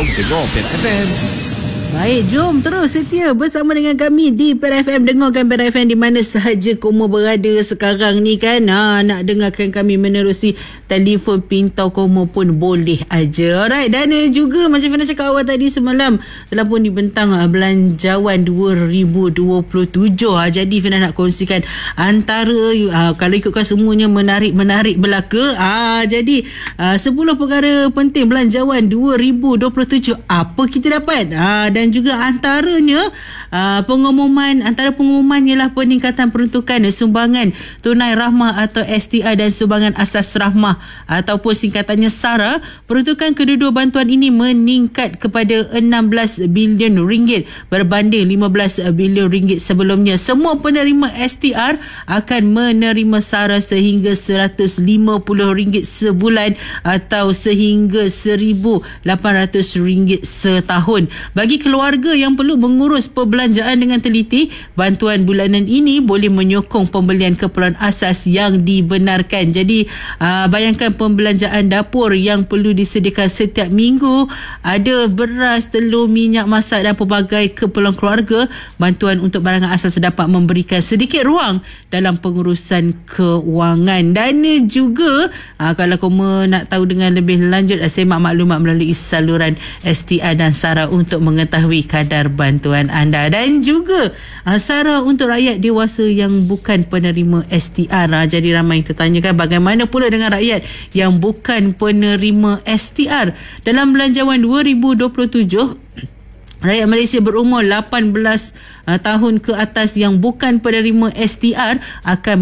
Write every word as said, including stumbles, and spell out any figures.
Jom dengar Pen F M. Baik, jom terus setia bersama dengan kami di Pen F M. Dengarkan Pen F M di mana sahaja kamu berada sekarang ni kan. Ha, nak dengarkan kami menerusi telefon pintau kamu pun boleh aja. Alright, dan uh, juga macam mana cakap awal tadi semalam telah pun dibentang uh, belanjawan dua ribu dua puluh tujuh. Ha, jadi Fina nak kongsikan antara uh, kalau ikutkan semuanya menarik-menarik belaka. Ha, jadi uh, sepuluh perkara penting belanjawan dua ribu dua puluh tujuh. Apa kita dapat? Ha, dan Dan juga antaranya uh, pengumuman antara pengumuman ialah peningkatan peruntukan sumbangan tunai rahmah atau S T R dan sumbangan asas rahmah ataupun singkatannya SARA. Peruntukan kedua-dua bantuan ini meningkat kepada enam belas bilion ringgit berbanding lima belas bilion ringgit sebelumnya. Semua penerima S T R akan menerima SARA sehingga seratus lima puluh ringgit sebulan atau sehingga seribu lapan ratus ringgit setahun. Bagi keluarga yang perlu mengurus perbelanjaan dengan teliti, bantuan bulanan ini boleh menyokong pembelian keperluan asas yang dibenarkan. Jadi aa, bayangkan pembelanjaan dapur yang perlu disediakan setiap minggu, ada beras, telur, minyak masak dan pelbagai keperluan keluarga. Bantuan untuk barangan asas dapat memberikan sedikit ruang dalam pengurusan kewangan. Dan juga aa, kalau kamu nak tahu dengan lebih lanjut, semak maklumat melalui saluran S T R dan SARA untuk mengetahui kadar bantuan anda. Dan juga uh, SARA untuk rakyat dewasa yang bukan penerima S T R. Uh, jadi ramai yang tertanyakan bagaimana pula dengan rakyat yang bukan penerima S T R. Dalam belanjawan dua ribu dua puluh tujuh, rakyat Malaysia berumur lapan belas uh, tahun ke atas yang bukan penerima S T R akan